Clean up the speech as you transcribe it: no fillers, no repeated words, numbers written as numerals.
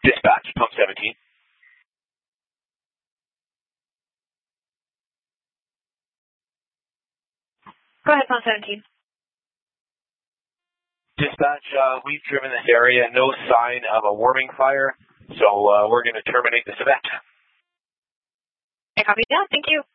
Dispatch, pump 17. Go ahead, pump 17. Dispatch, we've driven this area, no sign of a warming fire, so we're going to terminate this event. Okay, copy that. Thank you.